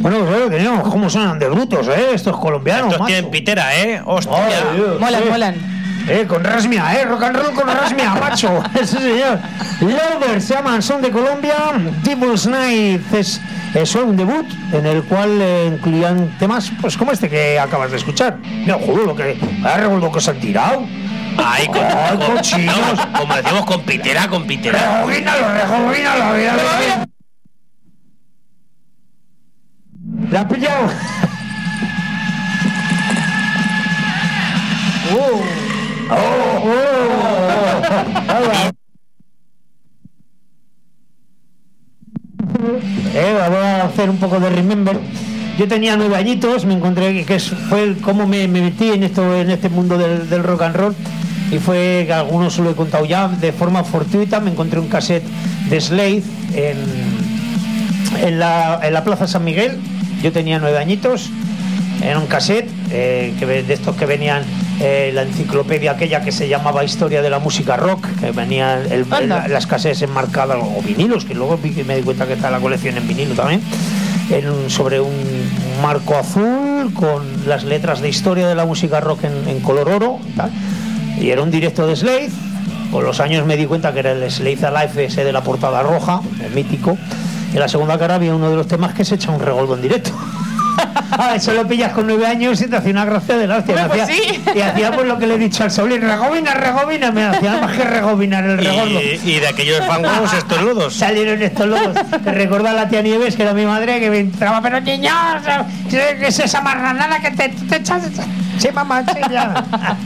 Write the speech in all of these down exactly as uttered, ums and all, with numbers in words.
Bueno, claro, teníamos cómo suenan de brutos, ¿eh? Estos colombianos. Estos tienen pitera, ¿eh? Hostia. Oh, Dios, molan, sí. molan. Eh, con rasmia, eh, rock and roll con rasmia, macho. Sí, señor. Lovers se llaman, son de Colombia. Devil's Night es, es su álbum debut, en el cual eh, incluían temas, pues como este que acabas de escuchar. No, joder, lo que. Ahora revuelvo que se han tirado. Ay, con, Ay, con, cochinos. no, como decimos, con pitera, con pitera. Rebobínalo, rebobínalo, mira, mira. La has pillado. Oh. Oh, oh, oh. Eh, voy a hacer un poco de remember. Yo tenía nueve añitos, me encontré que es, fue como me, me metí en esto, en este mundo del, del rock and roll, y fue que a algunos se lo he contado ya de forma fortuita. Me encontré un cassette de Slade en, en, la, en la Plaza San Miguel. Yo tenía nueve añitos. Era un cassette eh, que, de estos que venían eh, la enciclopedia aquella que se llamaba Historia de la Música Rock, que venían el, el, las cassettes enmarcadas, o vinilos, que luego me di cuenta que está la colección en vinilo también, en un, sobre un, un marco azul con las letras de Historia de la Música Rock en, en color oro, ¿tal? Y era un directo de Slade. Con los años me di cuenta que era el Slade Alive ese de la portada roja, el mítico. Y en la segunda cara había uno de los temas que se echa un revolvo en directo. Ah, eso lo pillas con nueve años y te hacía una gracia de la hostia. Pues hacía, sí. Y hacía pues lo que le he dicho al Saulín: regobina, regobina. Me hacía nada más que regobinar el regordo. Y, y de aquellos fangos estos ludos. Salieron estos locos. Que recuerda a la tía Nieves, que era mi madre, que me entraba: pero niños, ¿qué es esa marranada que te, te echas? Sí, mamá, sí, ya.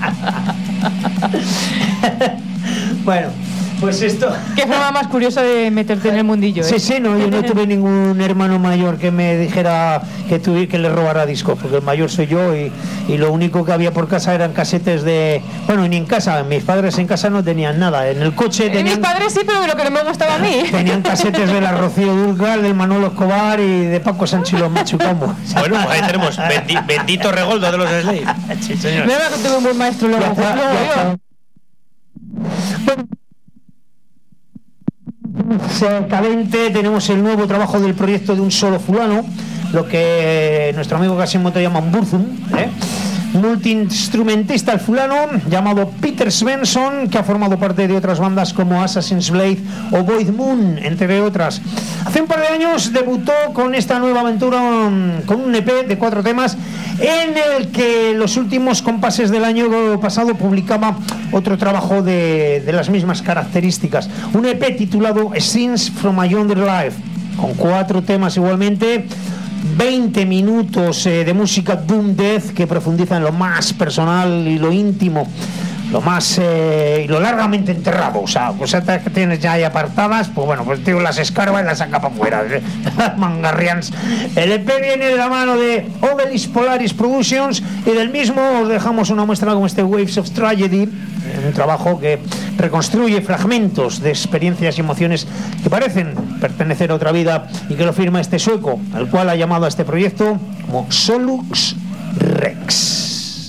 Bueno, pues esto. Qué forma más curiosa de meterte en el mundillo, ¿eh? Sí, sí, no, yo no tuve ningún hermano mayor que me dijera que tuve que le robara discos, porque el mayor soy yo, y, y lo único que había por casa eran casetes de. Bueno, ni en casa, mis padres en casa no tenían nada. En el coche tenían. Mis padres sí, pero de lo que no me gustaba a mí. Tenían casetes de la Rocío Dúrcal, del Manolo Escobar y de Paco Sánchez y los Machucamos. Bueno, pues ahí tenemos bendi, bendito regoldo de los Slade. Sí, señor. Me que tuve un buen maestro luego. Ya está, ya está. Bueno, Secamente tenemos el nuevo trabajo del proyecto de un solo fulano, lo que nuestro amigo Casimoto llama un burzum, ¿eh? Multiinstrumentista el fulano, llamado Peter Svensson, que ha formado parte de otras bandas como Assassin's Blade o Void Moon, entre otras. Hace un par de años debutó con esta nueva aventura, con un E P de cuatro temas, en el que los últimos compases del año pasado publicaba otro trabajo de, de las mismas características, un E P titulado Scenes from a Yonder Life, con cuatro temas igualmente, veinte minutos eh, de música doom death que profundiza en lo más personal y lo íntimo, lo más eh, y lo largamente enterrado, o sea, cosas que tienes ya ahí apartadas, pues bueno, pues tío, las escarba y las saca para afuera, ¿eh? Mangarrians. El E P viene de la mano de Obelis Polaris Productions, y del mismo os dejamos una muestra como este Waves of Tragedy, un trabajo que reconstruye fragmentos de experiencias y emociones que parecen pertenecer a otra vida, y que lo firma este sueco, al cual ha llamado a este proyecto como Solux Rex.